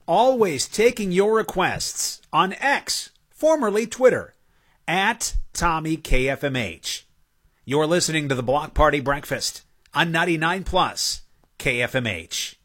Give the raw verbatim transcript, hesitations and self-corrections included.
always taking your requests on X, formerly Twitter, at Tommy K F M H. You're listening to the Block Party Breakfast on ninety-nine plus K F M H.